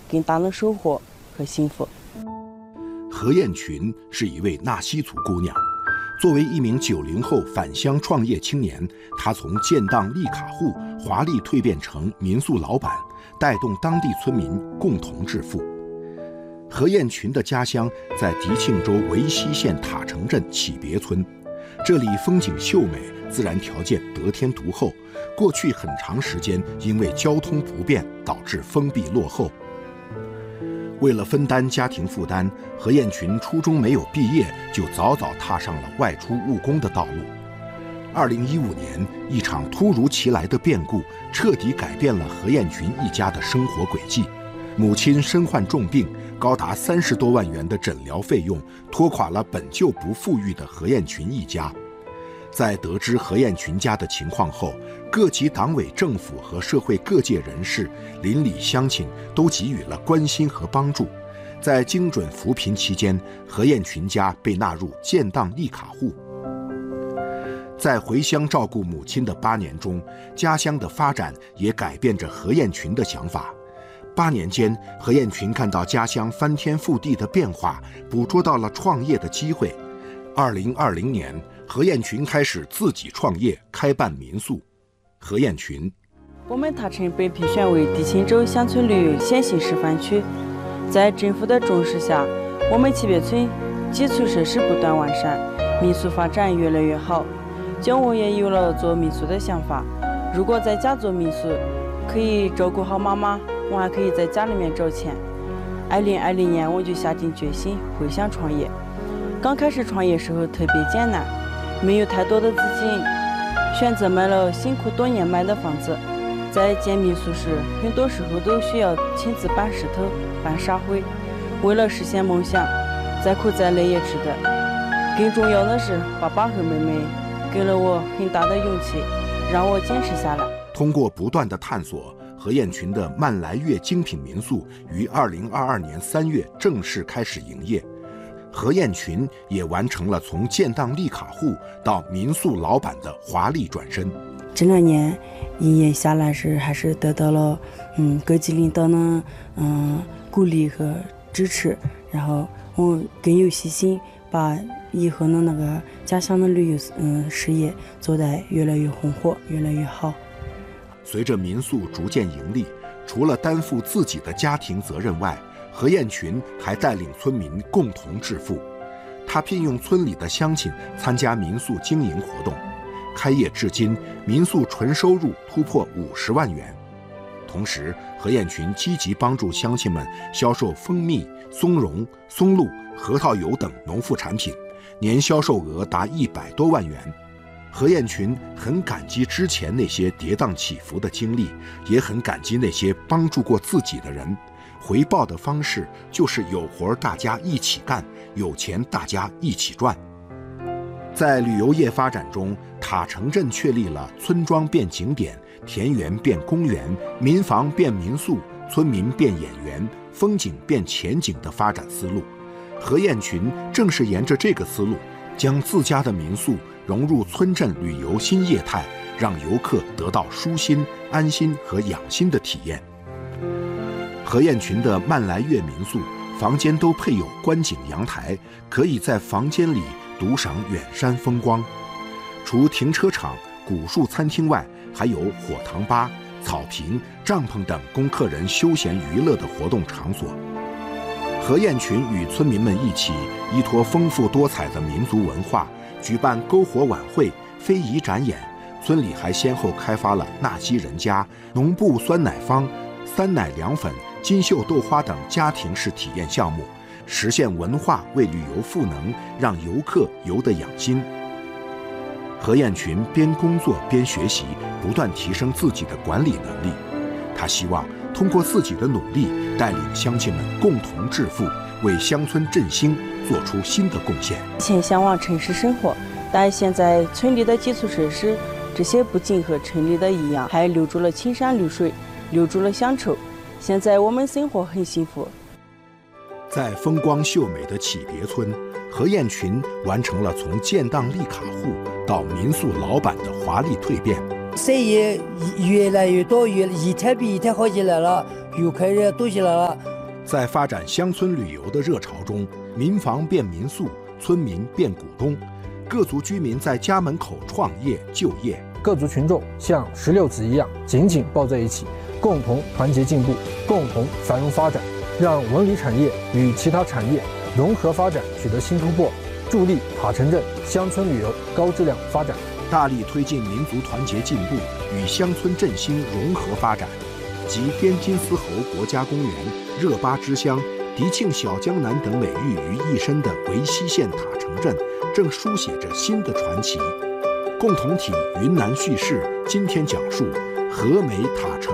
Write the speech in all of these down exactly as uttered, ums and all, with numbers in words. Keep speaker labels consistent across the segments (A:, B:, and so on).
A: 更大的收获和幸福。
B: 何艳群是一位纳西族姑娘，作为一名九零后返乡创业青年，她从建档立卡户华丽蜕变成民宿老板，带动当地村民共同致富。何艳群的家乡在迪庆州维西县塔城镇启别村，这里风景秀美，自然条件得天独厚，过去很长时间因为交通不便导致封闭落后。为了分担家庭负担，何艳群初中没有毕业就早早踏上了外出务工的道路。二零一五年，一场突如其来的变故彻底改变了何艳群一家的生活轨迹。母亲身患重病，高达三十多万元的诊疗费用拖垮了本就不富裕的何艳群一家。在得知何艳群家的情况后，各级党委政府和社会各界人士、邻里乡亲都给予了关心和帮助。在精准扶贫期间，何艳群家被纳入建档立卡户。在回乡照顾母亲的八年中，家乡的发展也改变着何艳群的想法。八年间，何艳群看到家乡翻天覆地的变化，捕捉到了创业的机会。二零二零年，何艳群开始自己创业，开办民宿。何艳群，
A: 我们塔城被评选为迪庆州乡村旅游先行示范区，在政府的重视下，我们启别村基础设施不断完善，民宿发展越来越好。就我也有了做民宿的想法，如果在家做民宿，可以照顾好妈妈，我还可以在家里面找钱。二零二零年我就下定决心回乡创业。刚开始创业时候特别艰难，没有太多的资金，选择买了辛苦多年买的房子。在建民宿时，很多时候都需要亲自搬石头、搬沙灰。为了实现梦想，再苦再累也值得。更重要的是，爸爸和妹妹给了我很大的勇气，让我坚持下来。
B: 通过不断的探索，何艳群的曼来月精品民宿于二零二二年三月正式开始营业。何艳群也完成了从建档立卡户到民宿老板的华丽转身。
A: 这两年营业下来是还是得到了嗯各级领导的嗯鼓励和支持，然后我更有信心把以后的那个家乡的旅游嗯事业做得越来越红火，越来越好。
B: 随着民宿逐渐盈利，除了担负自己的家庭责任外，何艳群还带领村民共同致富。他聘用村里的乡亲参加民宿经营活动，开业至今，民宿纯收入突破五十万元。同时，何艳群积极帮助乡亲们销售蜂蜜、松茸、松露、核桃油等农副产品，年销售额达一百多万元。何艳群很感激之前那些跌宕起伏的经历，也很感激那些帮助过自己的人。回报的方式就是有活大家一起干，有钱大家一起赚。在旅游业发展中，塔城镇确立了村庄变景点、田园变公园、民房变民宿、村民变演员、风景变前景的发展思路。何艳群正是沿着这个思路，将自家的民宿融入村镇旅游新业态，让游客得到舒心、安心和养心的体验。何艳群的曼来月民宿房间都配有观景阳台，可以在房间里独赏远山风光。除停车场、古树餐厅外，还有火塘吧、草坪、帐篷等供客人休闲娱乐的活动场所。何艳群与村民们一起依托丰富多彩的民族文化，举办篝火晚会、非遗展演。村里还先后开发了纳西人家、农部酸奶坊、三奶凉粉、金秀豆花等家庭式体验项目，实现文化为旅游赋能，让游客游得养心。何艳群边工作边学习，不断提升自己的管理能力。他希望通过自己的努力，带领乡亲们共同致富，为乡村振兴做出新的贡献。
A: 以前向往城市生活，但现在村里的基础设施这些不仅和城里的一样，还留住了青山绿水，留住了乡愁。现在我们生活很幸福。
B: 在风光秀美的启别村，何艳群完成了从建档立卡户到民宿老板的华丽蜕变。
C: 生意越来越多，越一天比一天好起来了，游客也多起来了。
B: 在发展乡村旅游的热潮中，民房变民宿，村民变股东，各族居民在家门口创业就业，
C: 各族群众像石榴籽一样紧紧抱在一起，共同团结进步，共同繁荣发展，让文旅产业与其他产业融合发展取得新突破，助力塔城镇乡村旅游高质量发展，
B: 大力推进民族团结进步与乡村振兴融合发展。集滇金丝猴国家公园、热巴之乡、迪庆小江南等美誉于一身的维西县塔城镇，正书写着新的传奇。共同体云南叙事今天讲述和美塔城。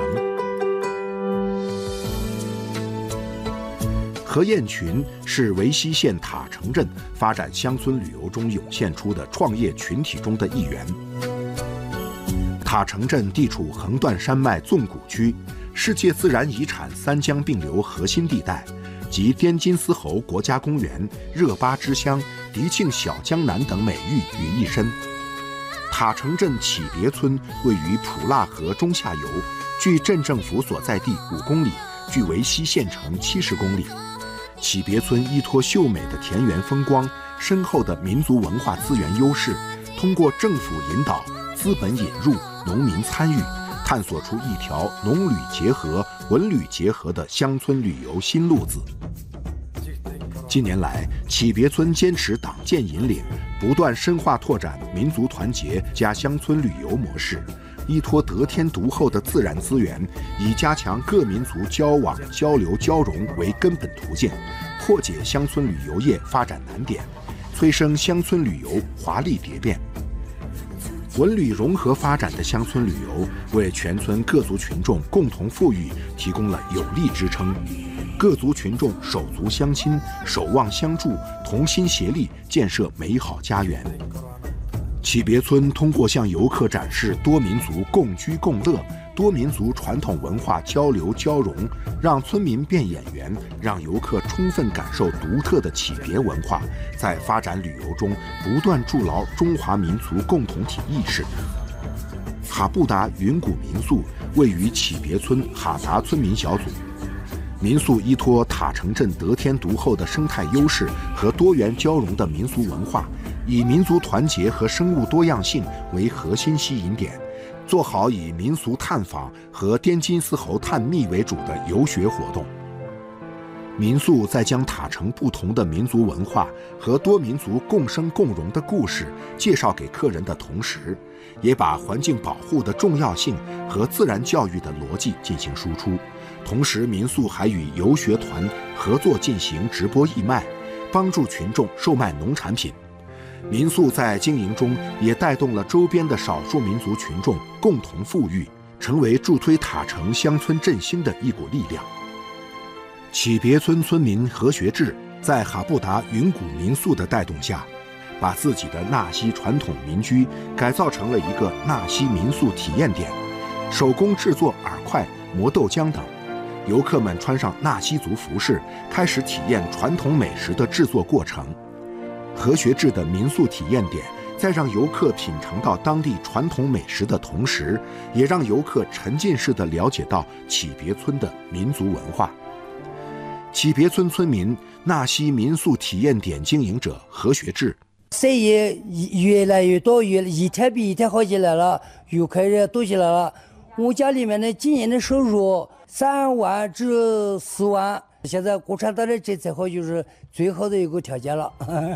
B: 何彦群是维西县塔城镇发展乡村旅游中涌现出的创业群体中的一员。塔城镇地处横断山脉纵谷区，世界自然遗产三江并流核心地带，集滇金丝猴国家公园、热巴之乡、迪庆小江南等美誉于一身。塔城镇启别村位于普腊河中下游，距镇政府所在地五公里，距维西县城七十公里。启别村依托秀美的田园风光、深厚的民族文化资源优势，通过政府引导、资本引入、农民参与，探索出一条农旅结合、文旅结合的乡村旅游新路子。近年来，启别村坚持党建引领，不断深化拓展民族团结加乡村旅游模式，依托得天独厚的自然资源，以加强各民族交往、交流、交融为根本途径，破解乡村旅游业发展难点，催生乡村旅游华丽蝶变。文旅融合发展的乡村旅游，为全村各族群众共同富裕提供了有力支撑。各族群众手足相亲，守望相助，同心协力建设美好家园。启别村通过向游客展示多民族共居共乐、多民族传统文化交流交融，让村民变演员，让游客充分感受独特的启别文化，在发展旅游中不断筑牢中华民族共同体意识。哈布达云谷民宿位于启别村哈达村民小组，民宿依托塔城镇得天独厚的生态优势和多元交融的民俗文化，以民族团结和生物多样性为核心吸引点，做好以民俗探访和滇金丝猴探秘为主的游学活动。民宿在将塔城不同的民族文化和多民族共生共荣的故事介绍给客人的同时，也把环境保护的重要性和自然教育的逻辑进行输出。同时，民宿还与游学团合作进行直播义卖，帮助群众售卖农产品。民宿在经营中也带动了周边的少数民族群众共同富裕，成为助推塔城乡村振兴的一股力量。启别村村民何学志在哈布达云谷民宿的带动下，把自己的纳西传统民居改造成了一个纳西民宿体验点，手工制作饵块、磨豆浆等。游客们穿上纳西族服饰，开始体验传统美食的制作过程。何学志的民宿体验点在让游客品尝到当地传统美食的同时，也让游客沉浸式地了解到启别村的民族文化。启别村村民纳西民宿体验点经营者何学志，
D: 生意越来越多，越一天比一天好起来了，游客也多起来了。我家里面的今年的收入三万至四万，现在国产党的政策好就是最好的一个条件了。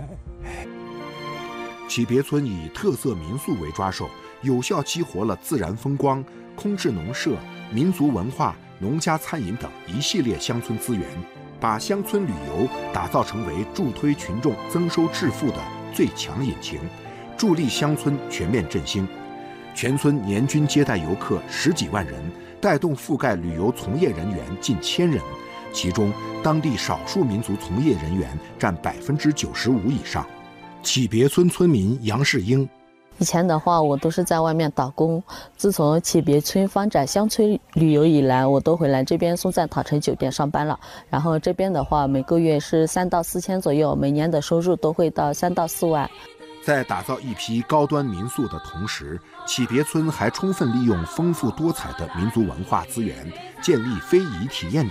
B: 启别村以特色民宿为抓手，有效激活了自然风光、空置农舍、民族文化、农家餐饮等一系列乡村资源，把乡村旅游打造成为助推群众增收致富的最强引擎，助力乡村全面振兴。全村年均接待游客十几万人，带动覆盖旅游从业人员近千人，其中当地少数民族从业人员占百分之九十五以上。启别村村民杨世英，
E: 以前的话我都是在外面打工，自从启别村发展乡村旅游以来，我都回来这边松赞塔城酒店上班了。然后这边的话每个月是三到四千左右，每年的收入都会到三到四万。
B: 在打造一批高端民宿的同时，启别村还充分利用丰富多彩的民族文化资源，建立非遗体验点，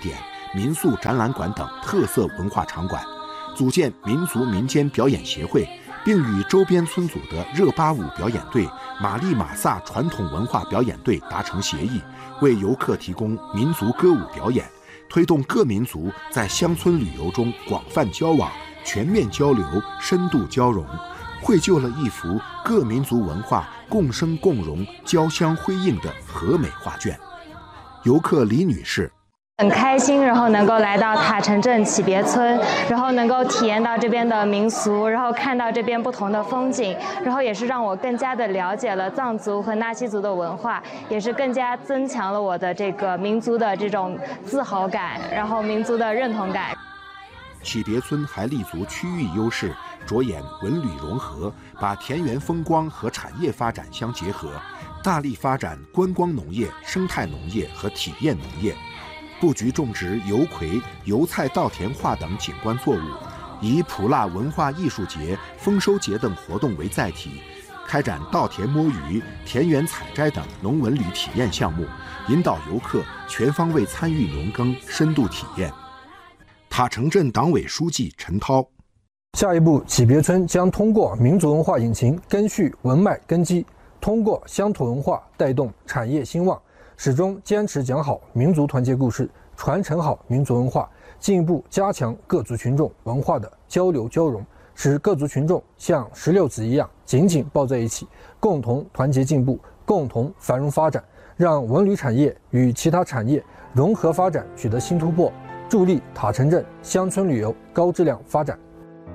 B: 民宿展览馆等特色文化场馆，组建民族民间表演协会，并与周边村组的热巴舞表演队、马利马萨传统文化表演队达成协议，为游客提供民族歌舞表演，推动各民族在乡村旅游中广泛交往、全面交流、深度交融，绘就了一幅各民族文化共生共荣、交相辉映的和美画卷。游客李女士
F: 很开心，然后能够来到塔城镇启别村，然后能够体验到这边的民俗，然后看到这边不同的风景，然后也是让我更加的了解了藏族和纳西族的文化，也是更加增强了我的这个民族的这种自豪感，然后民族的认同感。
B: 启别村还立足区域优势，着眼文旅融合，把田园风光和产业发展相结合，大力发展观光农业、生态农业和体验农业。布局种植油葵、油菜稻田画等景观作物，以普腊文化艺术节、丰收节等活动为载体，开展稻田摸鱼、田园采摘等农文旅体验项目，引导游客全方位参与农耕，深度体验。塔城镇党委书记陈涛：
C: 下一步，启别村将通过民族文化引擎根续文脉根基，通过乡土文化带动产业兴旺，始终坚持讲好民族团结故事，传承好民族文化，进一步加强各族群众文化的交流交融，使各族群众像石榴籽一样紧紧抱在一起，共同团结进步，共同繁荣发展，让文旅产业与其他产业融合发展取得新突破，助力塔城镇乡村旅游高质量发展。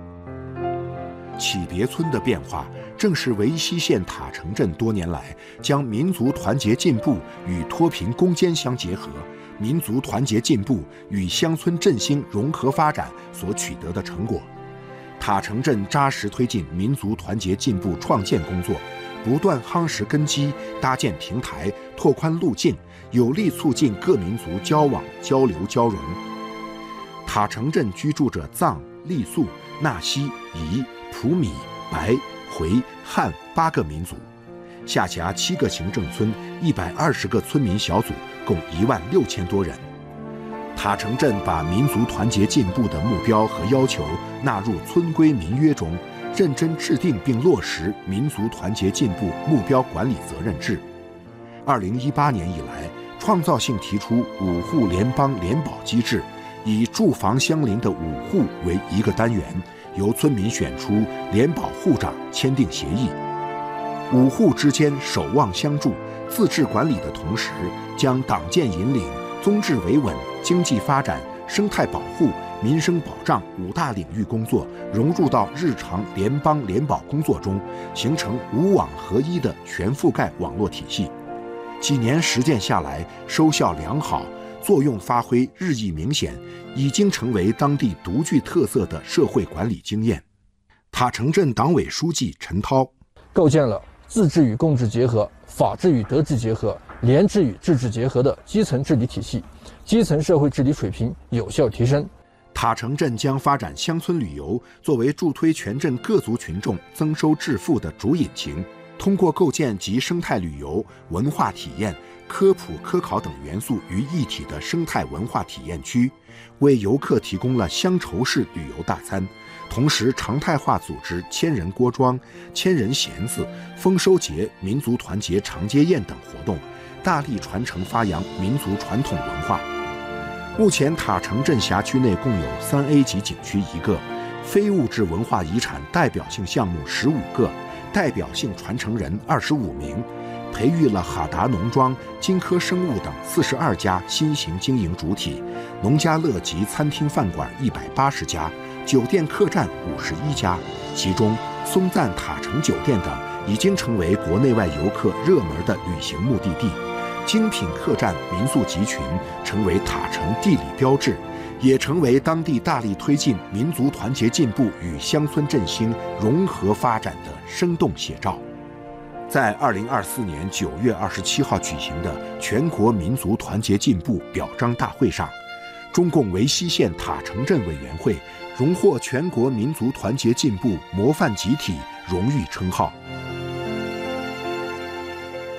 B: 启别村的变化，正是维西县塔城镇多年来将民族团结进步与脱贫攻坚相结合，民族团结进步与乡村振兴融合发展所取得的成果。塔城镇扎实推进民族团结进步创建工作，不断夯实根基，搭建平台，拓宽路径，有力促进各民族交往、交流、交融。塔城镇居住着藏、傈僳、纳西、彝、普米、白、回、汉八个民族，下辖七个行政村，一百二十个村民小组，共一万六千多人。塔城镇把民族团结进步的目标和要求纳入村规民约中，认真制定并落实民族团结进步目标管理责任制。二零一八年以来，创造性提出五户联邦联保机制，以住房相邻的五户为一个单元，由村民选出联保户长签订协议，五户之间守望相助，自治管理的同时，将党建引领、宗治维稳、经济发展、生态保护、民生保障五大领域工作融入到日常联邦联保工作中，形成五网合一的全覆盖网络体系。几年实践下来，收效良好，作用发挥日益明显，已经成为当地独具特色的社会管理经验。塔城镇党委书记陈涛
C: 构建了自治与共治结合、法治与德治结合、廉治与治治结合的基层治理体系，基层社会治理水平有效提升。
B: 塔城镇将发展乡村旅游作为助推全镇各族群众增收致富的主引擎，通过构建集生态旅游、文化体验、科普科考等元素于一体的生态文化体验区，为游客提供了乡愁式旅游大餐，同时常态化组织千人锅庄、千人弦子、丰收节、民族团结长街宴等活动，大力传承发扬民族传统文化。目前塔城镇辖区内共有三 A 级景区一个，非物质文化遗产代表性项目十五个，代表性传承人二十五名，培育了哈达农庄、金科生物等四十二家新型经营主体，农家乐及餐厅饭馆一百八十家，酒店客栈五十一家，其中松赞塔城酒店等已经成为国内外游客热门的旅行目的地，精品客栈民宿集群成为塔城地理标志，也成为当地大力推进民族团结进步与乡村振兴融合发展的生动写照。在二零二四年九月二十七号举行的全国民族团结进步表彰大会上，中共维西县塔城镇委员会荣获全国民族团结进步模范集体荣誉称号。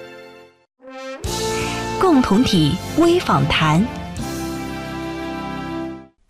G: 共同体微访谈。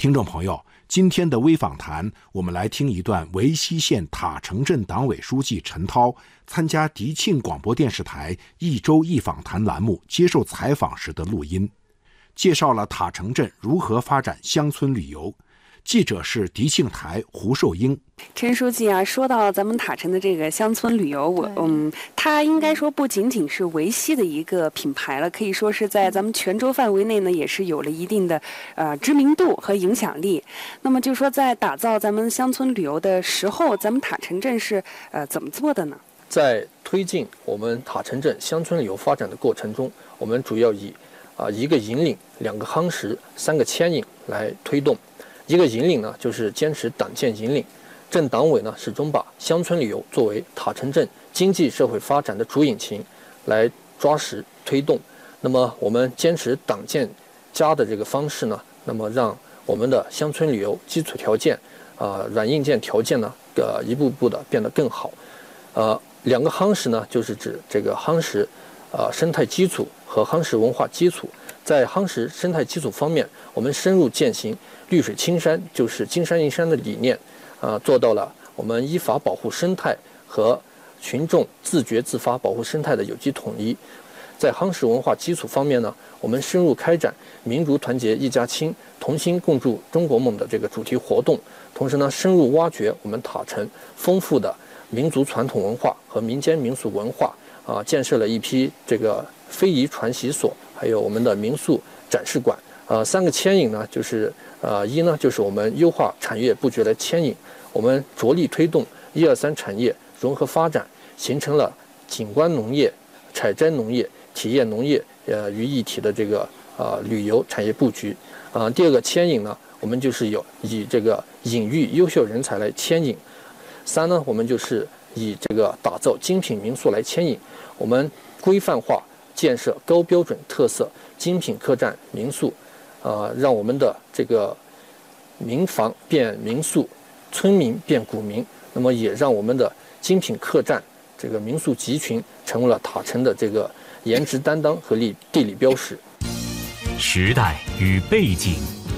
B: 听众朋友，今天的微访谈，我们来听一段维西县塔城镇党委书记陈涛参加迪庆广播电视台一周一访谈栏目接受采访时的录音，介绍了塔城镇如何发展乡村旅游。记者是迪庆台胡寿英。
G: 陈书记啊，说到咱们塔城的这个乡村旅游，我嗯，它应该说不仅仅是维西的一个品牌了，可以说是在咱们泉州范围内呢，也是有了一定的呃知名度和影响力。那么就说在打造咱们乡村旅游的时候，咱们塔城镇是呃怎么做的呢？
H: 在推进我们塔城镇乡村旅游发展的过程中，我们主要以啊、呃、一个引领、两个夯实、三个牵引来推动。一个引领呢，就是坚持党建引领，镇党委呢始终把乡村旅游作为塔城镇经济社会发展的主引擎来抓实推动。那么我们坚持党建加的这个方式呢，那么让我们的乡村旅游基础条件啊、呃、软硬件条件呢，呃一步步的变得更好。呃，两个夯实呢，就是指这个夯实呃生态基础和夯实文化基础。在夯实生态基础方面，我们深入践行绿水青山就是金山银山的理念，呃，做到了我们依法保护生态和群众自觉自发保护生态的有机统一。在夯实文化基础方面呢，我们深入开展民族团结一家亲、同心共筑中国梦的这个主题活动，同时呢，深入挖掘我们塔城丰富的民族传统文化和民间民俗文化，啊、呃，建设了一批这个非遗传习所。还有我们的民宿展示馆，呃，三个牵引呢，就是呃，一呢就是我们优化产业布局的牵引，我们着力推动一二三产业融合发展，形成了景观农业、采摘农业、体验农业呃于一体的这个呃旅游产业布局。啊、呃，第二个牵引呢，我们就是有以这个引育优秀人才来牵引。三呢，我们就是以这个打造精品民宿来牵引，我们规范化。建设高标准特色精品客栈民宿，呃，让我们的这个民房变民宿，村民变股民，那么也让我们的精品客栈这个民宿集群成为了塔城的这个颜值担当和地地理标识。
I: 时代与背景。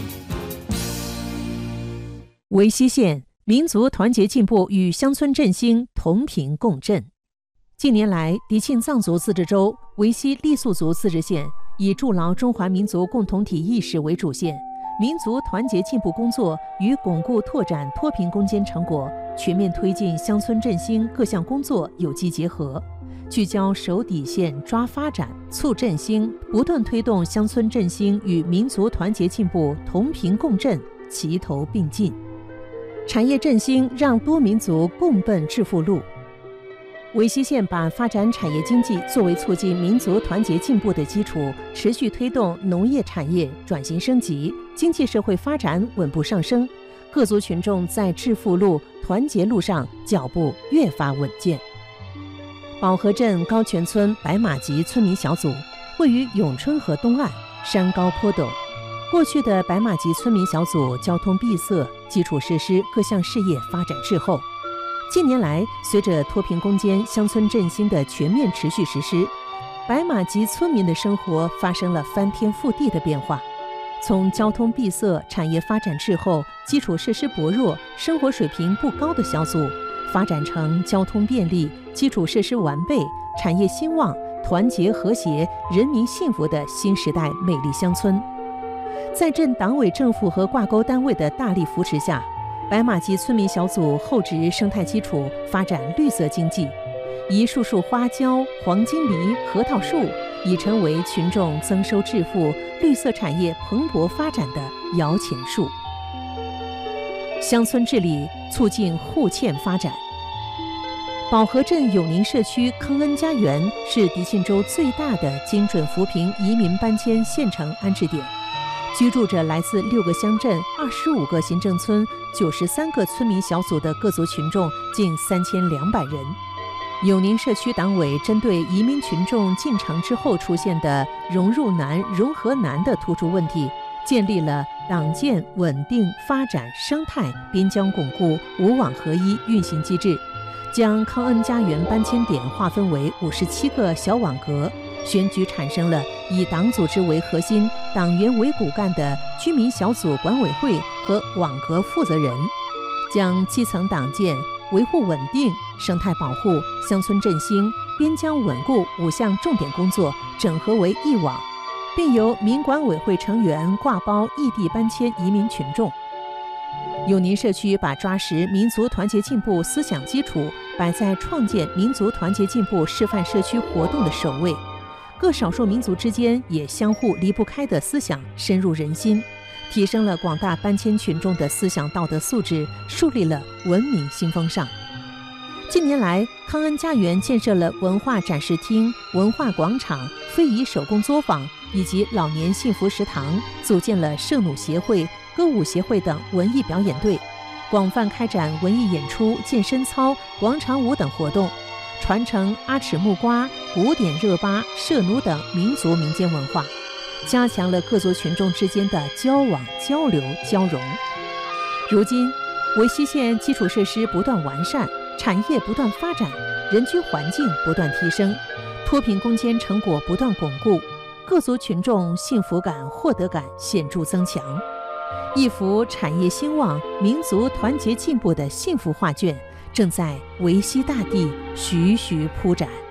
J: 维西县民族团结进步与乡村振兴同频共振。近年来，迪庆藏族自治州、维西傈僳族自治县以筑牢中华民族共同体意识为主线，民族团结进步工作与巩固拓展脱贫攻坚成果、全面推进乡村振兴各项工作有机结合，聚焦守底线、抓发展、促振兴，不断推动乡村振兴与民族团结进步同频共振、齐头并进。产业振兴让多民族共奔致富路。维西县把发展产业经济作为促进民族团结进步的基础，持续推动农业产业转型升级，经济社会发展稳步上升，各族群众在致富路、团结路上脚步越发稳健。保和镇高泉村白马集村民小组位于永春河东岸，山高坡陡。过去的白马集村民小组交通闭塞，基础设施各项事业发展滞后。近年来，随着脱贫攻坚、乡村振兴的全面持续实施，白马集村民的生活发生了翻天覆地的变化。从交通闭塞、产业发展滞后、基础设施薄弱、生活水平不高的小组，发展成交通便利、基础设施完备、产业兴旺、团结和谐、人民幸福的新时代美丽乡村。在镇党委政府和挂钩单位的大力扶持下，白马集村民小组厚植生态基础，发展绿色经济，一树树花椒、黄金梨、核桃树已成为群众增收致富、绿色产业蓬勃发展的摇钱树。乡村治理促进互嵌发展。保和镇永宁社区康恩家园是迪庆州最大的精准扶贫移民搬迁县城安置点。居住着来自六个乡镇、二十五个行政村、九十三个村民小组的各族群众近三千两百人。永宁社区党委针对移民群众进城之后出现的融入难、融合难的突出问题，建立了党建、稳定、发展、生态、边疆巩固五网合一运行机制，将康恩家园搬迁点划分为五十七个小网格。选举产生了以党组织为核心、 党员为骨干的居民小组管委会和网格负责人，将基层党建、维护稳定、生态保护、乡村振兴、边疆稳固五项重点工作整合为一网，并由民管委会成员挂包异地搬迁移民群众。永宁社区把抓实民族团结进步思想基础摆在创建民族团结进步示范社区活动的首位，各少数民族之间也相互离不开的思想深入人心，提升了广大搬迁群众的思想道德素质，树立了文明新风尚。近年来，康恩家园建设了文化展示厅、文化广场、非遗手工作坊以及老年幸福食堂，组建了社弩协会、歌舞协会等文艺表演队，广泛开展文艺演出、健身操、广场舞等活动，传承阿尺木瓜、古典热巴、社弩等民族民间文化，加强了各族群众之间的交往、交流、交融。如今，维西县基础设施不断完善，产业不断发展，人居环境不断提升，脱贫攻坚成果不断巩固，各族群众幸福感、获得感显著增强。一幅产业兴旺、民族团结进步的幸福画卷，正在维西大地徐徐铺展。